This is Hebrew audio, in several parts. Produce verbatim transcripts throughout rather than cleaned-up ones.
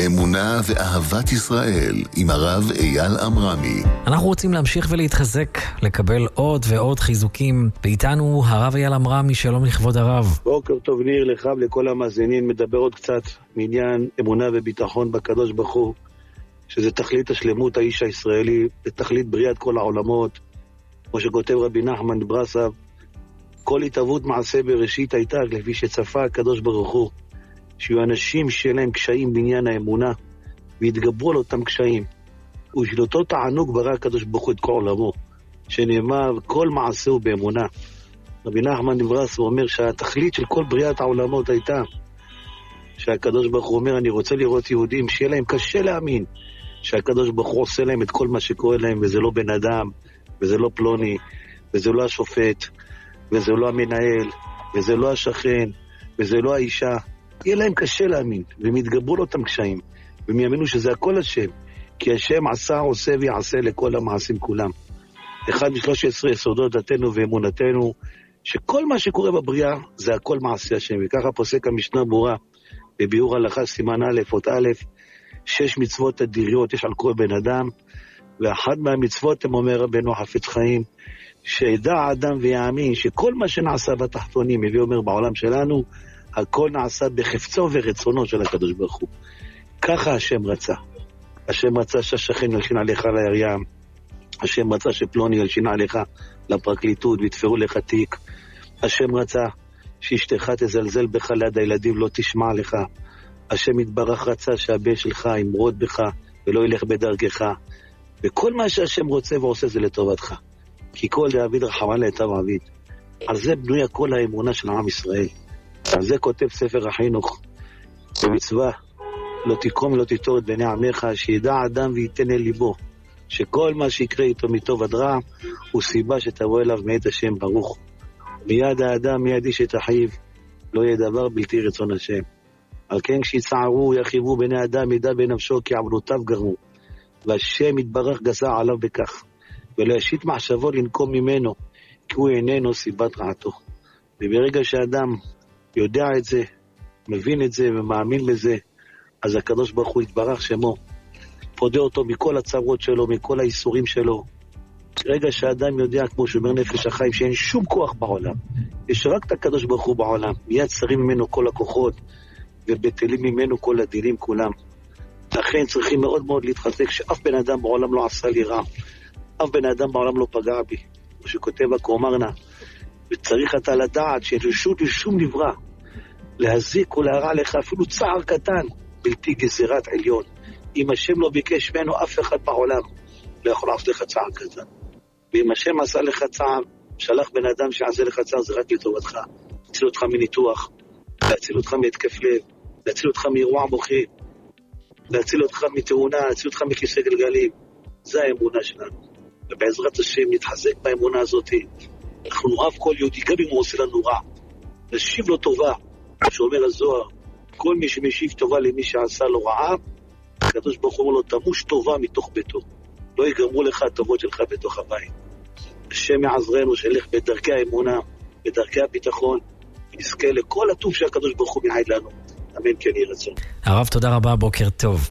אמונה ואהבת ישראל עם הרב אייל אמרמי. אנחנו רוצים להמשיך ולהתחזק, לקבל עוד ועוד חיזוקים. ואיתנו הרב אייל אמרמי, שלום לכבוד הרב. בוקר טוב ניר, לך ולכל המאזינים. מדבר עוד קצת מעניין אמונה וביטחון בקדוש ברוך הוא, שזה תכלית השלמות האיש הישראלי, ותכלית בריאת כל העולמות. כמו שכותב רבי נחמן מברסלב, כל התהוות מעשה בראשית הייתה לפי שצפה הקדוש ברוך הוא, שיהיו אנשים שלהם קשיים בעניין האמונה, והתגברו על אותם קשיים. ובשביל אותו תענוג ברא הקדוש ברוך הוא את כל עולמו, שנאמר כל מעשהו באמונה. רבי נחמן מברסלב אומר שהתכלית של כל בריאת העולמות הייתה, שהקדוש ברוך הוא אומר, אני רוצה לראות יהודים שיהיה להם קשה להאמין, שהקדוש ברוך הוא עושה להם את כל מה שקורה להם, וזה לא בן אדם, וזה לא פלוני, וזה לא השופט, וזה לא המנהל, וזה לא השכן, וזה לא האישה. יהיה להם קשה להאמין, והם יתגברו לאותם קשיים, והם יאמינו שזה הכל השם, כי השם עשה, עושה ויעשה לכל המעשים כולם. אחד משלוש עשרה יסודות דתנו ואמונתנו, שכל מה שקורה בבריאה זה הכל מעשה השם, וככה פוסק המשנה ברורה, בביאור הלכה סימן א' אות א', שש מצוות אדיריות יש על כל בן אדם, ואחד מהמצוות, הם אומר רבנו חפץ חיים, שידע האדם ויאמין שכל מה שנעשה בתחתונים, מביא אומר בעולם שלנו, הכל נעשה בחפצו ורצונו של הקדוש ברוך הוא. ככה השם רצה. השם רצה שהשכן ילשין עליך לעירייה, השם רצה שפלוני ילשין עליך לפרקליטות ויתפרו לך תיק, השם רצה שאשתך תזלזל בך ליד הילדים לא תשמע לך, השם יתברך רצה שהבן שלך ימרוד בך ולא ילך בדרכך, וכל מה שהשם רוצה ועושה זה לטובתך, כי כל דאביד רחמן להיטב עביד. על זה בנויה כל האמונה של עם ישראל. על זה כותב ספר החינוך במצווה, לא תקום ולא תיטור את בני עמך, שידע אדם וייתן אל ליבו, שכל מה שיקרה איתו מטוב עד רע הוא סיבה שתבוא אליו מאת השם ברוך. מיד האדם מיד איש את אחיו, לא יהיה דבר בלתי רצון השם. על כן כשיצערו יחיבו בני אדם ידע בנפשו כי עוונותיו גרמו, והשם יתברך גסה עליו בכך, ולא ישית מחשבו לנקום ממנו, כי הוא איננו סיבת רעתו. וברגע שאדם יודע את זה, מבין את זה ומאמין בזה, אז הקדוש ברוך הוא יתברך שמו, פודה אותו מכל הצרות שלו, מכל האיסורים שלו. רגע שאדם יודע, כמו שאומר נפש החיים, שאין שום כוח בעולם, יש רק את הקדוש ברוך הוא בעולם, מיד שרים ממנו כל הכוחות, ובטלים ממנו כל הדינים כולם. לכן צריכים מאוד מאוד להתחזק, שאף בן אדם בעולם לא עשה לי רע, אף בן אדם בעולם לא פגע בי, כמו שכותב הקורמרנה, וצריך אתה לדעת שאין רשות לשום נברא, להזיק ולהרע לך אפילו צער קטן, בלתי גזירת עליון. אם השם לא ביקש ממנו, אף אחד בעולם לא יכול לעשות לך צער קטן. ואם השם עשה לך צער, שלח בן אדם שעשה לך צער, זה רק לטובתך. להציל אותך מניתוח, להציל אותך מהתקף לב, להציל אותך מאירוע מוחי, להציל אותך מתאונה, להציל אותך מכיסא גלגלים. זה האמונה שלנו. ובעזרת השם נתחזק באמונה הזאת. אנחנו נאהב כל יהודי, גם אם הוא עושה לנו רע. נשיב לו טובה, שאומר הזוהר, כל מי שמשיב טובה למי שעשה לו רעה, הקדוש ברוך הוא אומר לו, תמוש טובה מתוך ביתו. לא יגמרו לך הטובות שלך בתוך הבית. השם יעזרנו שנלך בדרכי האמונה, בדרכי הביטחון, ונזכה לכל הטוב שהקדוש ברוך הוא מייעד לנו. אמן כן יהי רצון. הרב, תודה רבה, בוקר טוב.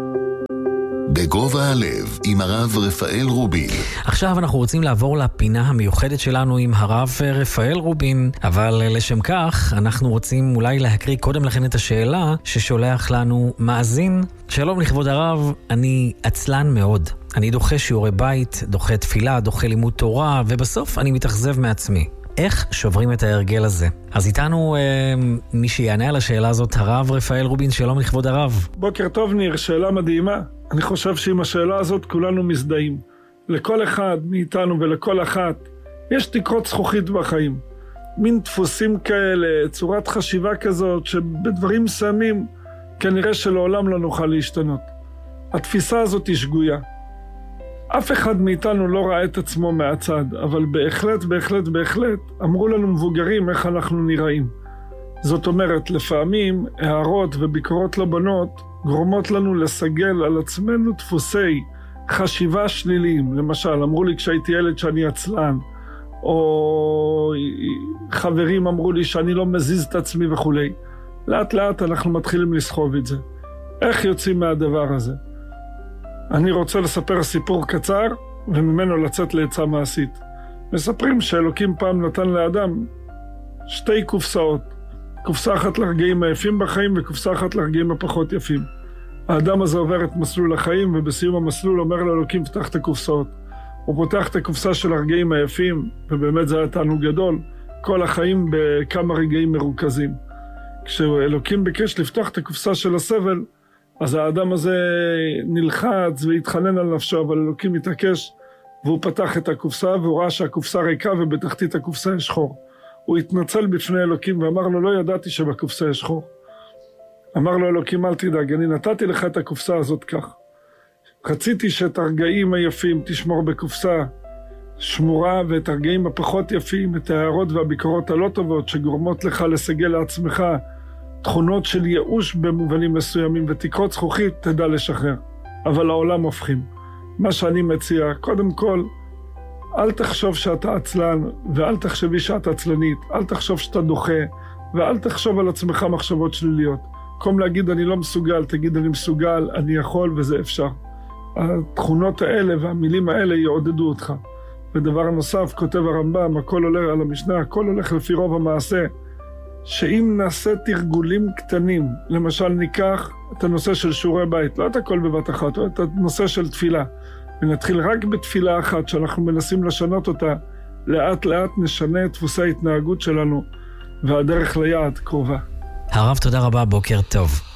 בגובה הלב עם הרב רפאל רובין. עכשיו אנחנו רוצים לעבור לפינה המיוחדת שלנו עם הרב רפאל רובין, אבל לשם כך אנחנו רוצים אולי להקריא קודם לכן את השאלה ששולח לנו מאזין. שלום לכבוד הרב, אני עצלן מאוד. אני דוחה שיעורי בית, דוחה תפילה, דוחה לימוד תורה, ובסוף אני מתאכזב מעצמי. איך שוברים את ההרגל הזה? אז איתנו אה, מי שיענה על השאלה הזאת, הרב רפאל רובין. שלום לכבוד הרב. בוקר טוב ניר, שאלה מדהימה. אני חושב שעם השאלה הזאת כולנו מזדהים. לכל אחד מאיתנו ולכל אחת יש תקרות זכוכית בחיים. מין דפוסים כאלה, צורת חשיבה כזאת, שבדברים מסוימים כנראה שלעולם לא נוכל להשתנות. התפיסה הזאת היא שגויה. אף אחד מאיתנו לא ראה את עצמו מהצד, אבל בהחלט, בהחלט, בהחלט אמרו לנו מבוגרים איך אנחנו נראים. זאת אומרת, לפעמים הערות וביקורות לא בנות גורמות לנו לסגל על עצמנו דפוסי חשיבה שליליים. למשל, אמרו לי כשהייתי ילד שאני עצלן, או חברים אמרו לי שאני לא מזיז את עצמי וכו'. לאט לאט אנחנו מתחילים לסחוב את זה. איך יוצאים מהדבר הזה? אני רוצה לספר סיפור קצר, וממנו לצאת לעצה מעשית. מספרים שאלוקים פעם נתן לאדם שתי קופסאות. קופסה אחת לרגעים היפים בחיים, וקופסה אחת לרגעים הפחות יפים. האדם הזה עובר את מסלול החיים, ובסיום המסלול אומר לאלוקים, פתח את הקופסאות. הוא פותח את הקופסה של הרגעים היפים, ובאמת זה היה תענוג גדול, כל החיים בכמה רגעים מרוכזים. כשאלוקים ביקש לפתוח את הקופסה של הסבל, אז האדם הזה נלחץ והתחנן על נפשו, אבל אלוקים התעקש, והוא פתח את הקופסה, והוא ראה שהקופסה ריקה, ובתחתית הקופסה יש חור. הוא התנצל בפני אלוקים, ואמר לו, לא ידעתי שבקופסה יש חור. אמר לו אלוקים, אל תדאג, אני נתתי לך את הקופסה הזאת כך. רציתי שאת הרגעים היפים תשמור בקופסה שמורה, ואת הרגעים הפחות יפים, את ההערות והביקורות הלא טובות, שגורמות לך לסגל לעצמך תכונות של ייאוש במובנים מסוימים, ותקרות זכוכית תדע לשחרר. אבל העולם הופכים. מה שאני מציע, קודם כל, אל תחשוב שאתה עצלן, ואל תחשבי שאת עצלנית, אל תחשוב שאתה דוחה, ואל תחשוב על עצמך מחשבות שליליות. במקום להגיד אני לא מסוגל, תגיד אני מסוגל, אני יכול וזה אפשר. התכונות האלה והמילים האלה יעודדו אותך. ודבר נוסף, כותב הרמב"ם, הכל הולך על המשנה, הכל הולך לפי רוב המעשה, שאם נעשה תרגולים קטנים, למשל ניקח את הנושא של שיעורי בית, לא את הכל בבת אחת, או את הנושא של תפילה, ונתחיל רק בתפילה אחת, שאנחנו מנסים לשנות אותה, לאט לאט נשנה את דפוסי ההתנהגות שלנו, והדרך ליעד קרובה. הרב, תודה רבה, בוקר טוב.